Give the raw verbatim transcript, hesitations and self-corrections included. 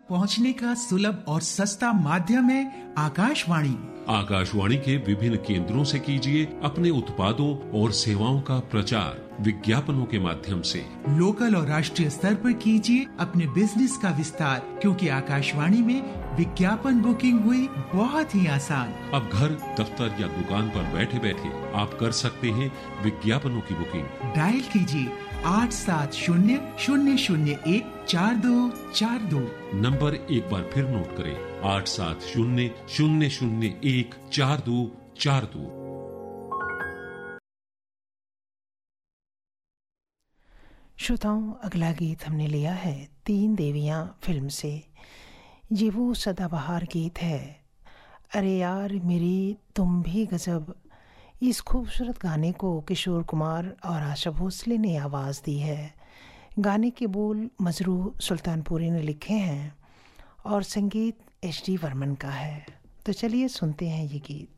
पहुंचने का सुलभ और सस्ता माध्यम है आकाशवाणी। आकाशवाणी के विभिन्न केंद्रों से कीजिए अपने उत्पादों और सेवाओं का प्रचार विज्ञापनों के माध्यम से। लोकल और राष्ट्रीय स्तर पर कीजिए अपने बिजनेस का विस्तार, क्योंकि आकाशवाणी में विज्ञापन बुकिंग हुई बहुत ही आसान। अब घर, दफ्तर या दुकान पर बैठे बैठे आप कर सकते हैं विज्ञापनों की बुकिंग। डायल कीजिए आठ सात शून्य शून्य शून्य एक चार दो चार दो। नंबर एक बार फिर नोट करें, आठ सात शून्य शून्य शून्य एक चार दो चार दो। श्रोताओं, अगला गीत हमने लिया है तीन देवियां फिल्म से। ये वो सदाबहार गीत है, अरे यार मेरी तुम भी गजब। इस खूबसूरत गाने को किशोर कुमार और आशा भोसले ने आवाज़ दी है। गाने के बोल मजरू सुल्तानपुरी ने लिखे हैं और संगीत एच डी वर्मन का है। तो चलिए सुनते हैं ये गीत।